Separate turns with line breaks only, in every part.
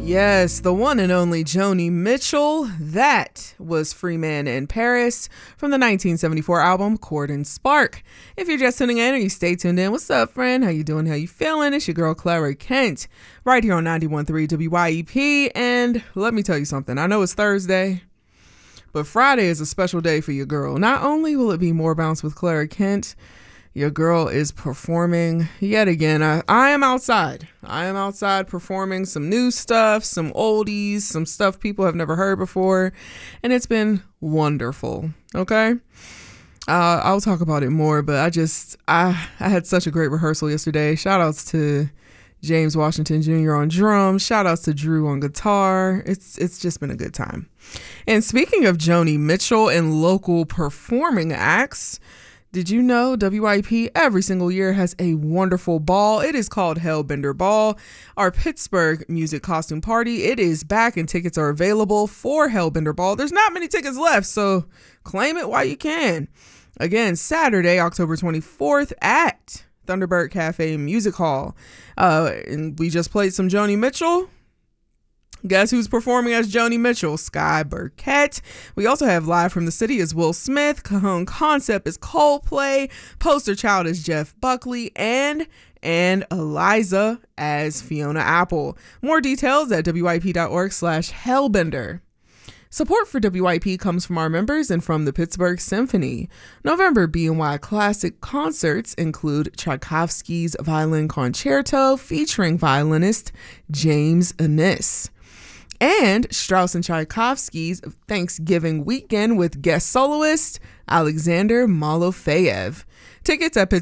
Yes, the one and only Joni Mitchell. That was Free Man in Paris from the 1974 album Cord and Spark. If you're just tuning in or you stay tuned in, what's up, friend? How you doing? How you feeling? It's your girl, Clara Kent, right here on 91.3 WYEP. And let me tell you something. I know it's Thursday, but Friday is a special day for your girl. Not only will it be More Bounce with Clara Kent, your girl is performing yet again. I am outside. I am outside performing some new stuff, some oldies, some stuff people have never heard before. And it's been wonderful. Okay. I'll talk about it more, but I had such a great rehearsal yesterday. Shout outs to James Washington Jr. on drums. Shout outs to Drew on guitar. It's just been a good time. And speaking of Joni Mitchell and local performing acts, did you know WYP every single year has a wonderful ball? It is called Hellbender Ball, our Pittsburgh music costume party. It is back and tickets are available for Hellbender Ball. There's not many tickets left, so claim it while you can. Again, Saturday, October 24th at Thunderbird Cafe Music Hall. And we just played some Joni Mitchell. Guess who's performing as Joni Mitchell? Sky Burkett. We also have live from the city is Will Smith. Cajon Concept is Coldplay. Poster Child is Jeff Buckley. And Eliza as Fiona Apple. More details at wyp.org/hellbender. Support for WYP comes from our members and from the Pittsburgh Symphony. November BNY Classic concerts include Tchaikovsky's Violin Concerto featuring violinist James Annis, and Strauss and Tchaikovsky's Thanksgiving Weekend with guest soloist Alexander Malofeyev. Tickets at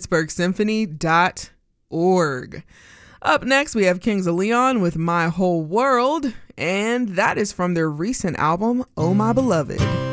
pittsburghsymphony.org. Up next, we have Kings of Leon with My Whole World, and that is from their recent album, Oh My Beloved.